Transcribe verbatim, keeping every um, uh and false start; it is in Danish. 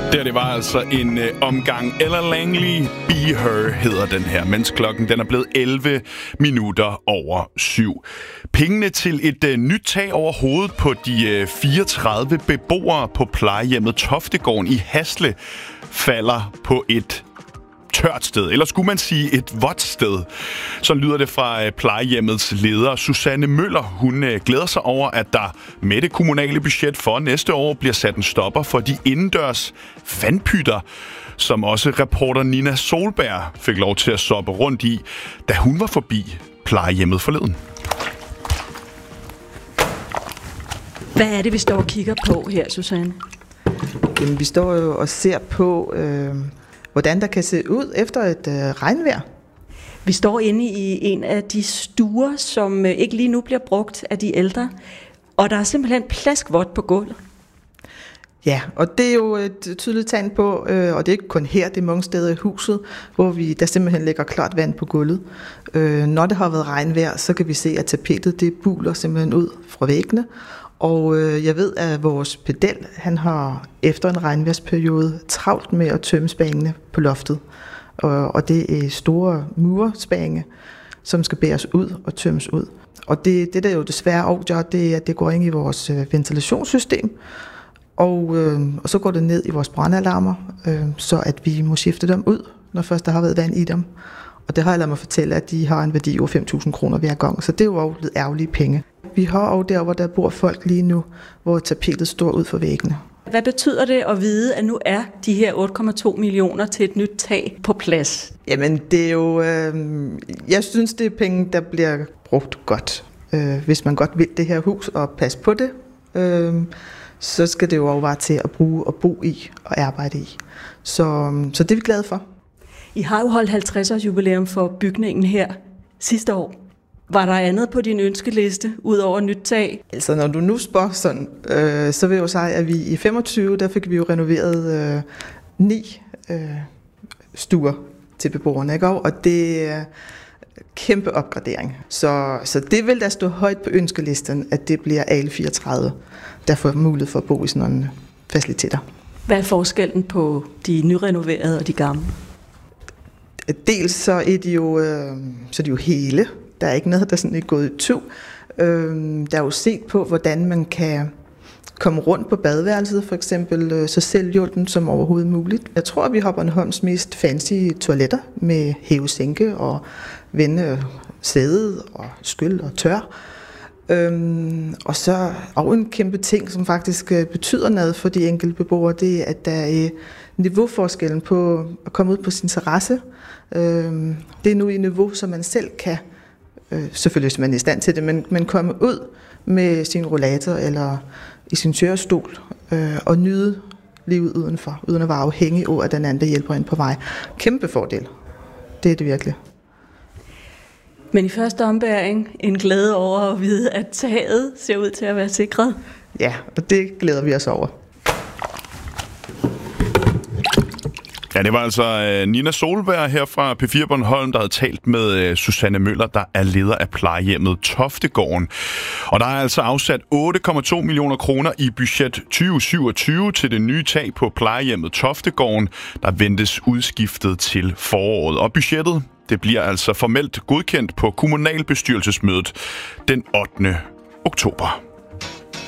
Der det var altså en øh, omgang Ella Langley, Be Her hedder den her, mens klokken den er blevet elleve minutter over syv. Pengene til et øh, nyt tag over hovedet på de øh, fireogtredive beboere på plejehjemmet Toftegården i Hasle falder på et tørt sted, eller skulle man sige et vådt sted. Så lyder det fra øh, plejehjemmets leder, Susanne Møller. Hun øh, glæder sig over, at der med det kommunale budget for næste år bliver sat en stopper for de indendørs vandpytter, som også reporter Nina Solberg fik lov til at soppe rundt i, da hun var forbi plejehjemmet forleden. Hvad er det, vi står og kigger på her, Susanne? Jamen, vi står jo og ser på, øh, hvordan der kan se ud efter et øh, regnvejr. Vi står inde i en af de stuer, som øh, ikke lige nu bliver brugt af de ældre, og der er simpelthen plaskvådt på gulvet. Ja, og det er jo et tydeligt tegn på, øh, og det er ikke kun her, det er mange steder i huset, hvor vi der simpelthen lægger klart vand på gulvet. Øh, når det har været regnvejr, så kan vi se, at tapetet det buler simpelthen ud fra væggene. Og øh, jeg ved, at vores pedel, han har efter en regnvejrsperiode travlt med at tømme spangene på loftet. Og, og det er store murspange, som skal bæres ud og tømmes ud. Og det, det der jo desværre også gør, det er, at det går ind i vores øh, ventilationssystem. Og, øh, og så går det ned i vores brandalarmer, øh, så at vi må skifte dem ud, når først der har været vand i dem. Og det har jeg ladet mig fortælle, at de har en værdi over fem tusind kroner hver gang, så det er jo også lidt ærgerlige penge. Vi har også der, hvor der bor folk lige nu, hvor tapetet står ud for væggene. Hvad betyder det at vide, at nu er de her otte komma to millioner til et nyt tag på plads? Jamen, det er jo... Øh, jeg synes, det er penge, der bliver brugt godt. Øh, hvis man godt vil det her hus og passe på det, øh, så skal det jo også være til at bruge og bo i og arbejde i. Så, så det er vi glade for. I har jo holdt halvtreds års jubilæum for bygningen her sidste år. Var der andet på din ønskeliste, ud over nyt tag? Altså, når du nu spørger sådan, øh, så vil jeg jo sige, at vi i femogtyve, der fik vi jo renoveret øh, ni øh, stuer til beboerne, ikke? Og det er kæmpe opgradering. Så, så det vil da stå højt på ønskelisten, at det bliver alle fireogtredive, der får mulighed for at bo i sådan nogle faciliteter. Hvad er forskellen på de nyrenoverede og de gamle? Dels så er de jo, øh, så er de jo hele. Der er ikke noget, der sådan er gået i to. Øh, der er jo set på, hvordan man kan komme rundt på badeværelset, for eksempel, øh, så selvhjulpen som overhovedet muligt. Jeg tror, at vi har Bornholms mest fancy toiletter med hævesænke og vende sæde og skyld og tør. Øhm, og så også en kæmpe ting, som faktisk betyder noget for de enkelte beboere, det er, at der er niveauforskellen på at komme ud på sin terrasse. Øhm, det er nu i niveau, så man selv kan, øh, selvfølgelig hvis man er i stand til det, men, men komme ud med sin rollator eller i sin kørestol øh, og nyde livet udenfor, uden at være afhængig af, at den anden der hjælper ind på vej. Kæmpe fordel. Det er det virkelig. Men i første ombæring en glæde over at vide, at taget ser ud til at være sikret. Ja, og det glæder vi os over. Ja, det var altså Nina Solberg her fra P fire Bornholm, der havde talt med Susanne Møller, der er leder af plejehjemmet Toftegården. Og der er altså afsat otte komma to millioner kroner i budget tyve syvogtyve til det nye tag på plejehjemmet Toftegården, der ventes udskiftet til foråret. Og budgettet, det bliver altså formelt godkendt på kommunalbestyrelsesmødet den ottende oktober.